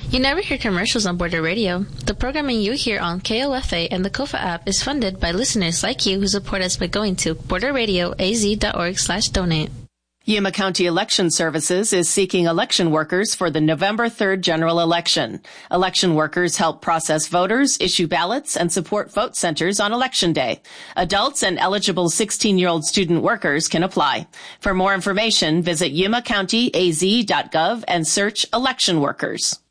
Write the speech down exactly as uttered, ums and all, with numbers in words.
You never hear commercials on Border Radio. The programming you hear on K O F A and the Kofa app is funded by listeners like you who support us by going to border radio a z dot org slash donate. Yuma County Election Services is seeking election workers for the November third general election. Election workers help process voters, issue ballots, and support vote centers on Election Day. Adults and eligible sixteen-year-old student workers can apply. For more information, visit yuma county a z dot gov and search election workers.